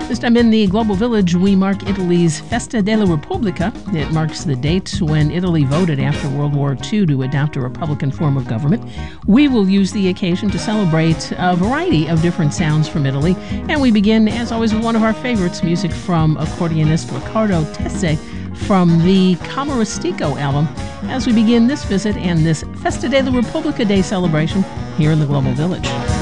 This time in the Global Village, we mark Italy's Festa della Repubblica. It marks the date when Italy voted after World War II to adopt a republican form of government. We will use the occasion to celebrate a variety of different sounds from Italy. And we begin, as always, with one of our favorites, music from accordionist Riccardo Tesse from the Camaristico album, as we begin this visit and this Festa della Repubblica Day celebration here in the Global Village.